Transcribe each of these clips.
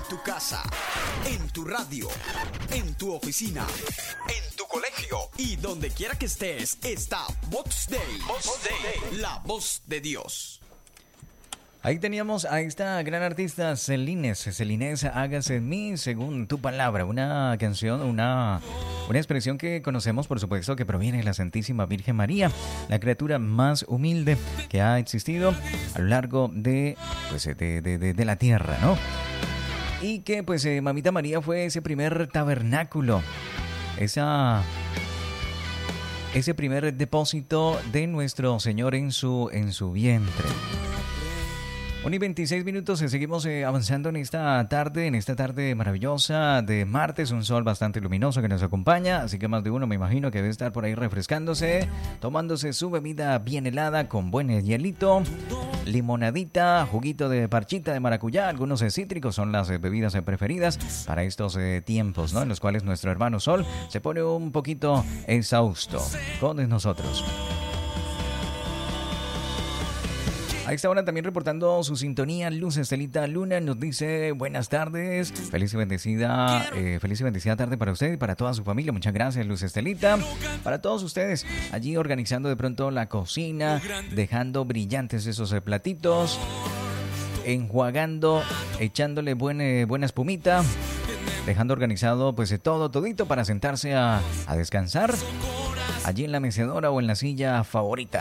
tu casa, en tu radio, en tu oficina, en tu colegio y donde quiera que estés, está Vox Dei. La voz de Dios. Ahí teníamos a esta gran artista Celines, hágase en mí según tu palabra, una canción, una expresión que conocemos, por supuesto, que proviene de la Santísima Virgen María, la criatura más humilde que ha existido a lo largo de la tierra, ¿no? Y que pues Mamita María fue ese primer tabernáculo, ese primer depósito de nuestro Señor en su vientre. 1 y 26 minutos, seguimos avanzando en esta tarde maravillosa de martes, un sol bastante luminoso que nos acompaña, así que más de uno me imagino que debe estar por ahí refrescándose, tomándose su bebida bien helada con buen hielito, limonadita, juguito de parchita de maracuyá, algunos cítricos son las bebidas preferidas para estos tiempos, ¿no? En los cuales nuestro hermano Sol se pone un poquito exhausto con nosotros. A esta hora también reportando su sintonía, Luz Estelita Luna nos dice buenas tardes, feliz y bendecida tarde para usted y para toda su familia. Muchas gracias, Luz Estelita. Para todos ustedes, allí organizando de pronto la cocina, dejando brillantes esos platitos, enjuagando, echándole buena espumita, dejando organizado pues todito para sentarse a descansar allí en la mecedora o en la silla favorita.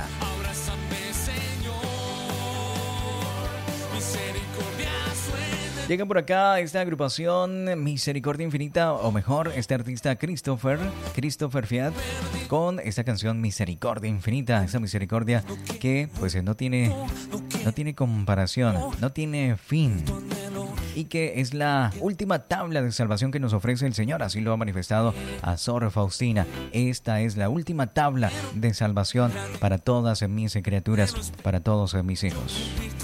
Llega por acá esta agrupación Misericordia Infinita, o mejor, este artista Christopher Fiat, con esta canción Misericordia Infinita, esa misericordia que pues no tiene comparación, no tiene fin, y que es la última tabla de salvación que nos ofrece el Señor, así lo ha manifestado a Sor Faustina. Esta es la última tabla de salvación para todas mis criaturas, para todos mis hijos.